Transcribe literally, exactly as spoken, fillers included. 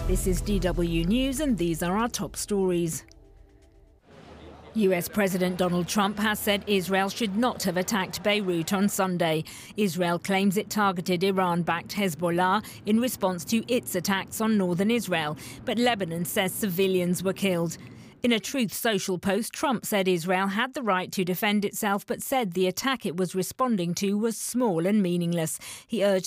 This is D W News and these are our top stories. U S President Donald Trump has said Israel should not have attacked Beirut on Sunday. Israel claims it targeted Iran-backed Hezbollah in response to its attacks on northern Israel, but Lebanon says civilians were killed. In a Truth Social post, Trump said Israel had the right to defend itself, but said the attack it was responding to was small and meaningless. He urged